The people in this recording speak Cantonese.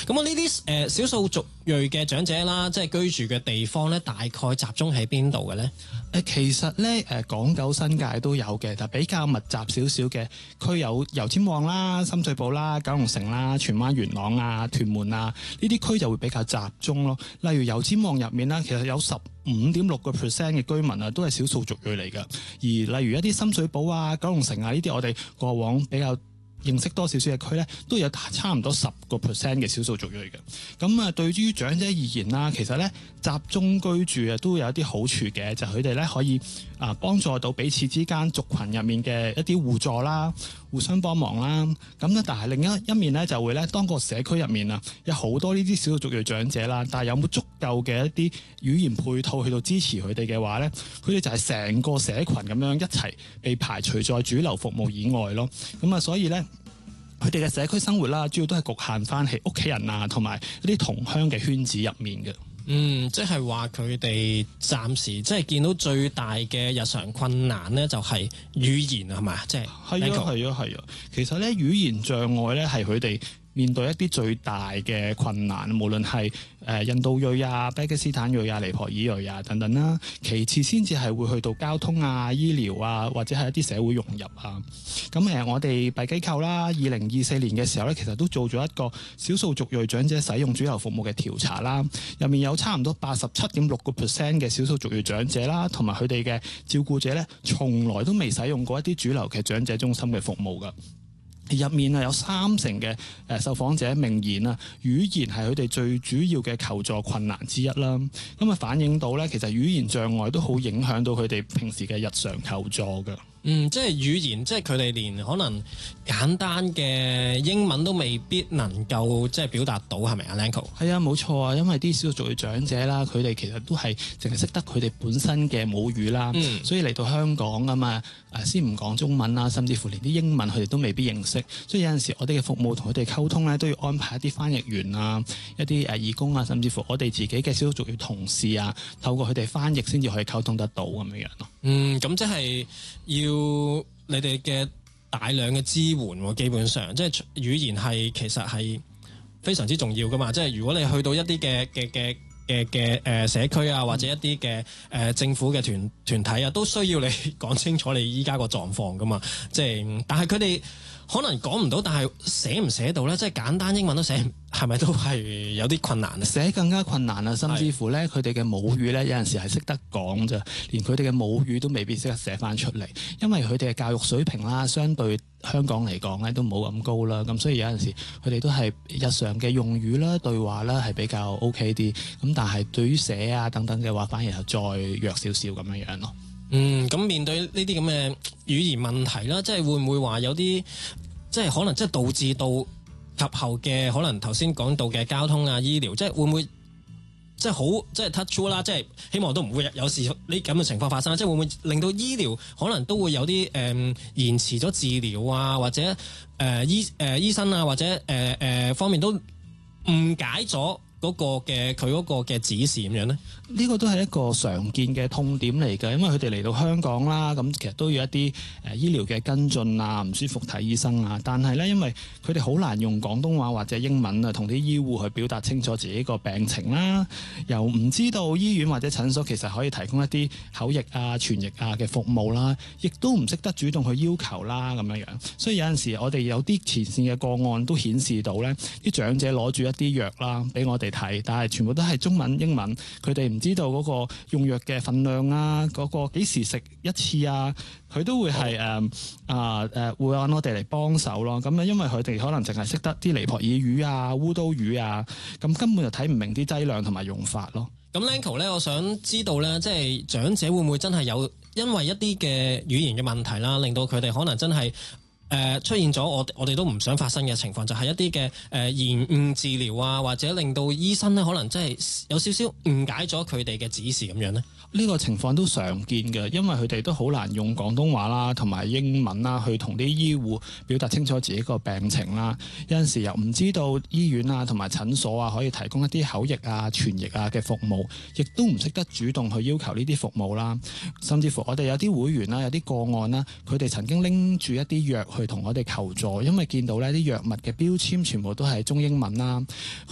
咁啊，呢啲少數族裔嘅長者啦，即係居住嘅地方咧，大概集中喺邊度嘅咧？ 其實咧港九新界都有嘅，但比較密集少少嘅區有油尖旺啦、深水埗啦、九龍城啦、荃灣元朗啊、屯門啊，呢啲區就會比較集中咯。例如油尖旺入面啦，其實有15.6% 嘅居民啊，都係少數族裔嚟㗎。而例如一啲深水埗啊、九龍城啊呢啲，我哋過往比較認識多少少嘅區咧，都有差唔多10% 嘅少數族裔嘅。咁啊，對於長者而言啦，其實咧集中居住啊，都有一啲好處嘅，就係佢哋咧可以幫助到彼此之間族群入面嘅一啲互助啦、互相幫忙啦。咁咧，但係另一面咧就會咧，當個社區入面啊有好多呢啲少數族裔長者啦，但係有冇足夠嘅一啲語言配套去到支持佢哋嘅話咧，佢哋就係成個社群咁樣一齊被排除在主流服務以外咯。咁啊，所以咧，佢哋嘅社區生活啦，主要都係局限翻喺屋企人啊，同埋一啲同鄉嘅圈子入面嘅。 即係話佢哋暫時即係見到最大嘅日常困難咧，就係語言係咪？即係係啊。其實咧，語言障礙咧係佢哋面對一啲最大嘅困難，無論係印度裔啊、巴基斯坦裔啊、尼泊爾裔啊等等啦。其次先至係會去到交通啊、醫療啊，或者係一啲社會融入啊。咁我哋閉機構啦，2024年嘅時候咧，其實都做咗一個少數族裔長者使用主流服務嘅調查啦。入面有差唔多87.6% 嘅少數族裔長者啦，同埋佢哋嘅照顧者咧，從來都未使用過一啲主流嘅長者中心嘅服務㗎。入面有30%嘅受訪者明言啊，語言係佢哋最主要嘅求助困難之一啦。咁啊，反映到咧，其實語言障礙都好影響到佢哋平時嘅日常求助㗎。 即係語言，即係佢哋連可能簡單嘅英文都未必能夠即係表達到，係咪啊 Lanco？ 係啊，冇錯啊，因為啲少數族裔長者啦，佢哋其實都係淨係識得佢哋本身嘅母語啦，所以嚟到香港啊嘛，先唔講中文啦，甚至乎連啲英文佢哋都未必認識，所以有陣時我哋嘅服務同佢哋溝通咧，都要安排一啲翻譯員啊，一啲義工啊，甚至乎我哋自己嘅少數族裔同事啊，透過佢哋翻譯先至可以溝通得到咁樣咯。 咁即係要你哋嘅大量嘅支援，基本上即係語言係其實係非常之重要噶嘛。即係如果你去到一啲嘅社區啊，或者一啲嘅政府嘅團體啊，都需要你講清楚你依家個狀況噶嘛。即係但係佢哋可能講唔到，但係寫唔寫到咧？即係簡單英文都寫，係咪都係有啲困難啊？ 寫更加困難啊！甚至乎咧，佢哋嘅母語咧，有陣時係識得講咋，連佢哋嘅母語都未必識得寫翻出嚟，因為佢哋嘅教育水平啦，相對香港嚟講咧都冇咁高啦。咁所以有陣時佢哋都係日常嘅用語啦、對話啦係比較 OK 啲。咁但係對於寫啊等等嘅話，反而係再弱少少咁樣樣咯。 咁面對呢啲咁嘅語言問題啦，即係會唔會話有啲即係可能即係導致到及後嘅可能頭先講到嘅交通啊、醫療，即係會唔會即係好即係 touch wood 啦，即係希望都唔會有事呢咁嘅情況發生，即係會唔會令到醫療可能都會有啲延遲咗治療啊，或者醫生啊或者方面都誤解咗嗰個嘅佢嗰個嘅指示咁樣咧？ 呢個都係一個常見嘅痛點嚟嘅，因為佢哋嚟到香港啦，咁其實都要一啲醫療嘅跟進啊，唔舒服睇醫生啊。但係咧，因為佢哋好難用廣東話或者英文啊，同啲醫護去表達清楚自己個病情啦，又唔知道醫院或者診所其實可以提供一啲口譯啊、傳譯啊嘅服務啦，亦都唔識得主動去要求啦咁樣樣。所以有陣時我哋有啲前線嘅個案都顯示到咧，啲長者攞住一啲藥啦俾我哋睇，但係全部都係中文、英文，佢哋唔知道嗰個用藥嘅分量啊，嗰個幾時食一次啊，佢都會係會揾我哋嚟幫手咯。咁因為佢哋可能淨係識得啲尼泊爾語啊、烏都語啊，咁根本就睇唔明啲劑量同埋用法咯。 咁 Lanco 咧，我想知道咧，即係長者會唔會真係有因為一啲嘅語言嘅問題啦，令到佢哋可能真係出現咗我哋都唔想發生嘅情況，就係一啲嘅延誤治療啊，或者令到醫生咧可能真係有少少誤解咗佢哋嘅指示咁樣咧。 呢個情況都常見嘅，因為佢哋都好難用廣東話啦同埋英文啦去同啲醫護表達清楚自己個病情啦。有陣時又唔知道醫院啊同埋診所啊可以提供一啲口譯啊、傳譯啊嘅服務，亦都唔識得主動去要求呢啲服務啦。甚至乎我哋有啲會員啦、有啲個案啦，佢哋曾經拎住一啲藥去同我哋求助，因為見到呢啲藥物嘅標籤全部都係中英文啦，